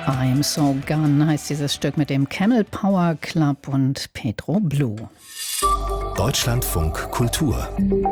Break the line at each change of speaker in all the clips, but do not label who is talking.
I'm So Gone heißt dieses Stück mit dem Camel Power Club und Petro Blue.
Deutschlandfunk Kultur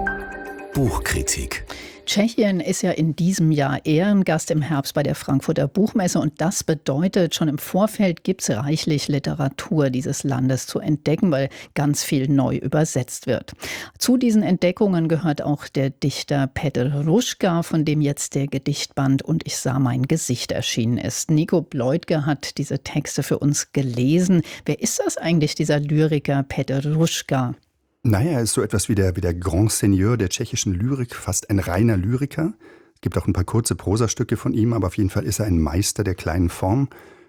Buchkritik.
Tschechien ist ja in diesem Jahr Ehrengast im Herbst bei der Frankfurter Buchmesse und das bedeutet, schon im Vorfeld gibt es reichlich Literatur dieses Landes zu entdecken, weil ganz viel neu übersetzt wird. Zu diesen Entdeckungen gehört auch der Dichter Petr Ruska, von dem jetzt der Gedichtband Und ich sah mein Gesicht erschienen ist. Nico Bleutge hat diese Texte für uns gelesen. Wer ist das eigentlich, dieser Lyriker Petr Ruska?
Naja, er ist so etwas wie der Grand Seigneur der tschechischen Lyrik, fast ein reiner Lyriker. Es gibt auch ein paar kurze Prosastücke von ihm, aber auf jeden Fall ist er ein Meister der kleinen Form.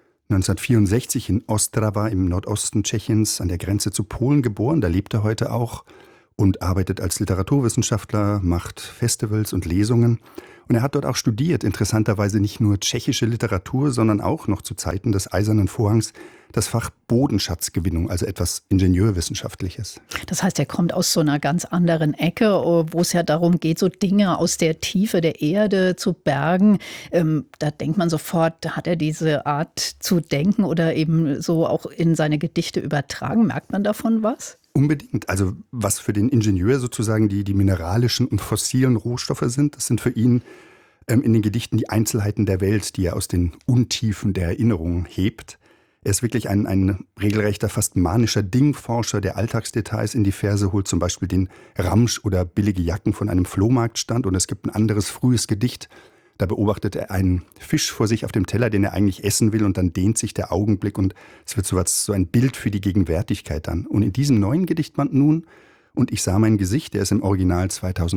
1964 in Ostrava im Nordosten Tschechiens an der Grenze zu Polen geboren, da lebt er heute auch und arbeitet als Literaturwissenschaftler, macht Festivals und Lesungen. Und er hat dort auch studiert, interessanterweise nicht nur tschechische Literatur, sondern auch noch zu Zeiten des Eisernen Vorhangs das Fach Bodenschatzgewinnung, also etwas Ingenieurwissenschaftliches.
Das heißt, er kommt aus so einer ganz anderen Ecke, wo es ja darum geht, so Dinge aus der Tiefe der Erde zu bergen. Da denkt man sofort, hat er diese Art zu denken oder eben so auch in seine Gedichte übertragen? Merkt man davon was?
Unbedingt. Also was für den Ingenieur sozusagen die mineralischen und fossilen Rohstoffe sind, das sind für ihn in den Gedichten die Einzelheiten der Welt, die er aus den Untiefen der Erinnerung hebt. Er ist wirklich ein regelrechter, fast manischer Dingforscher, der Alltagsdetails in die Verse holt, zum Beispiel den Ramsch oder billige Jacken von einem Flohmarktstand. Und es gibt ein anderes frühes Gedicht, da beobachtet er einen Fisch vor sich auf dem Teller, den er eigentlich essen will, und dann dehnt sich der Augenblick und es wird so ein Bild für die Gegenwärtigkeit dann. Und in diesem neuen Gedichtband nun, Und ich sah mein Gesicht, der ist im Original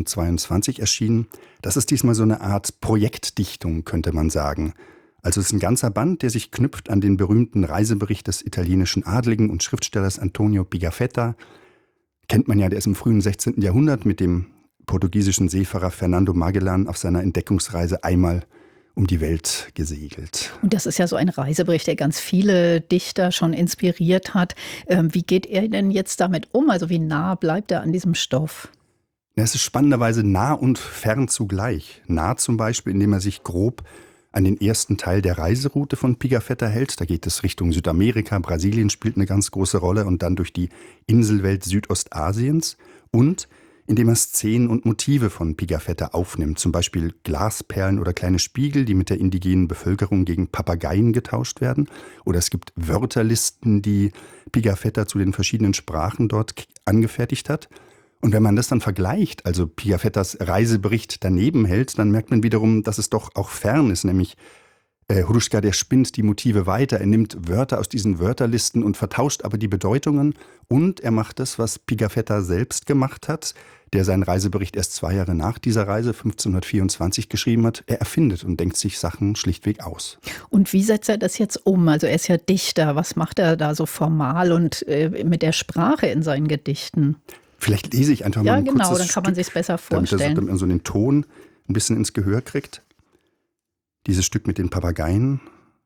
2022 erschienen, das ist diesmal so eine Art Projektdichtung, könnte man sagen. Also es ist ein ganzer Band, der sich knüpft an den berühmten Reisebericht des italienischen Adligen und Schriftstellers Antonio Pigafetta. Kennt man ja, der ist im frühen 16. Jahrhundert mit dem portugiesischen Seefahrer Fernando Magellan auf seiner Entdeckungsreise einmal um die Welt gesegelt.
Und das ist ja so ein Reisebericht, der ganz viele Dichter schon inspiriert hat. Wie geht er denn jetzt damit um? Also wie nah bleibt er an diesem Stoff?
Es ist spannenderweise nah und fern zugleich. Nah zum Beispiel, indem er sich grob an den ersten Teil der Reiseroute von Pigafetta hält. Da geht es Richtung Südamerika, Brasilien spielt eine ganz große Rolle und dann durch die Inselwelt Südostasiens. Und indem er Szenen und Motive von Pigafetta aufnimmt, zum Beispiel Glasperlen oder kleine Spiegel, die mit der indigenen Bevölkerung gegen Papageien getauscht werden. Oder es gibt Wörterlisten, die Pigafetta zu den verschiedenen Sprachen dort angefertigt hat. Und wenn man das dann vergleicht, also Pigafettas Reisebericht daneben hält, dann merkt man wiederum, dass es doch auch fern ist, nämlich Hruška, der spinnt die Motive weiter, er nimmt Wörter aus diesen Wörterlisten und vertauscht aber die Bedeutungen und er macht das, was Pigafetta selbst gemacht hat, der seinen Reisebericht erst 2 Jahre nach dieser Reise, 1524, geschrieben hat. Er erfindet und denkt sich Sachen schlichtweg aus.
Und wie setzt er das jetzt um? Also er ist ja Dichter, was macht er da so formal und mit der Sprache in seinen Gedichten?
Vielleicht lese ich einfach mal ein kurzes
dann kann man sich besser vorstellen.
Damit man so den Ton ein bisschen ins Gehör kriegt. Dieses Stück mit den Papageien.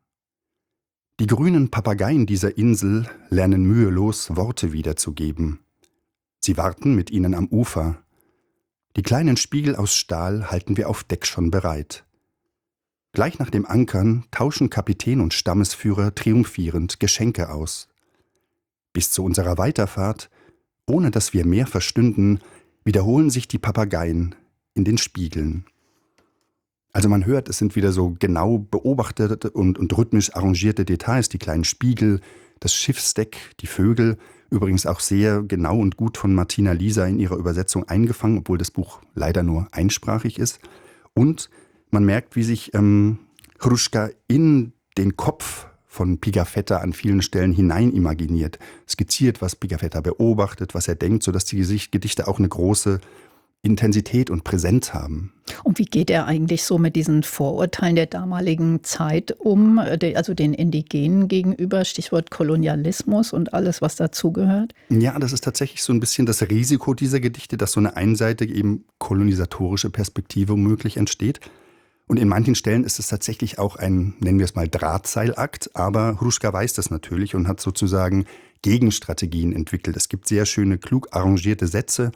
Die grünen Papageien dieser Insel lernen mühelos Worte wiederzugeben. Sie warten mit ihnen am Ufer. Die kleinen Spiegel aus Stahl halten wir auf Deck schon bereit. Gleich nach dem Ankern tauschen Kapitän und Stammesführer triumphierend Geschenke aus. Bis zu unserer Weiterfahrt, ohne dass wir mehr verstünden, wiederholen sich die Papageien in den Spiegeln. Also man hört, es sind wieder so genau beobachtete und rhythmisch arrangierte Details, die kleinen Spiegel, das Schiffsdeck, die Vögel, übrigens auch sehr genau und gut von Martina Lisa in ihrer Übersetzung eingefangen, obwohl das Buch leider nur einsprachig ist. Und man merkt, wie sich Hruška in den Kopf von Pigafetta an vielen Stellen hinein imaginiert, skizziert, was Pigafetta beobachtet, was er denkt, sodass die Gedichte auch eine große Intensität und Präsenz haben.
Und wie geht er eigentlich so mit diesen Vorurteilen der damaligen Zeit um, also den Indigenen gegenüber, Stichwort Kolonialismus und alles, was dazugehört?
Ja, das ist tatsächlich so ein bisschen das Risiko dieser Gedichte, dass so eine einseitige, eben kolonisatorische Perspektive womöglich entsteht. Und in manchen Stellen ist es tatsächlich auch ein, nennen wir es mal, Drahtseilakt, aber Hruška weiß das natürlich und hat sozusagen Gegenstrategien entwickelt. Es gibt sehr schöne, klug arrangierte Sätze.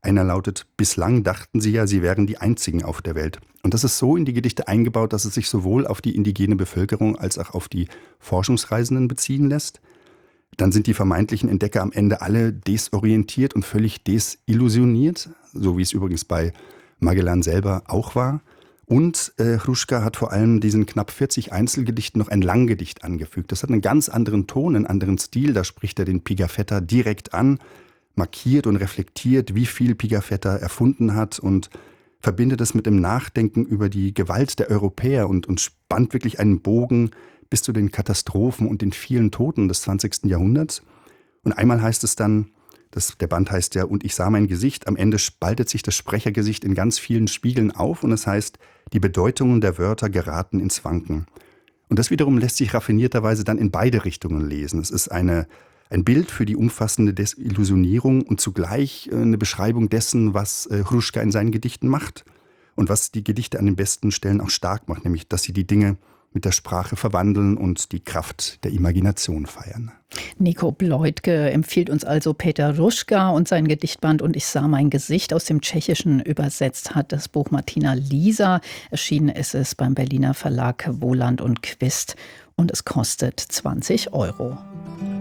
Einer lautet: Bislang dachten sie ja, sie wären die Einzigen auf der Welt. Und das ist so in die Gedichte eingebaut, dass es sich sowohl auf die indigene Bevölkerung als auch auf die Forschungsreisenden beziehen lässt. Dann sind die vermeintlichen Entdecker am Ende alle desorientiert und völlig desillusioniert, so wie es übrigens bei Magellan selber auch war. Und Hruška hat vor allem diesen knapp 40 Einzelgedichten noch ein Langgedicht angefügt. Das hat einen ganz anderen Ton, einen anderen Stil. Da spricht er den Pigafetta direkt an, markiert und reflektiert, wie viel Pigafetta erfunden hat und verbindet es mit dem Nachdenken über die Gewalt der Europäer und spannt wirklich einen Bogen bis zu den Katastrophen und den vielen Toten des 20. Jahrhunderts. Und einmal heißt es dann, der Band heißt ja „Und ich sah mein Gesicht", am Ende spaltet sich das Sprechergesicht in ganz vielen Spiegeln auf und es heißt, die Bedeutungen der Wörter geraten ins Wanken. Und das wiederum lässt sich raffinierterweise dann in beide Richtungen lesen. Es ist ein Bild für die umfassende Desillusionierung und zugleich eine Beschreibung dessen, was Hruška in seinen Gedichten macht und was die Gedichte an den besten Stellen auch stark macht, nämlich dass sie die Dinge mit der Sprache verwandeln und die Kraft der Imagination feiern.
Nico Bleutke empfiehlt uns also Peter Hruška und sein Gedichtband „Und ich sah mein Gesicht", aus dem Tschechischen übersetzt hat das Buch Martina Lieser. Erschienen ist es beim Berliner Verlag Wohland und Quist und es kostet 20 €.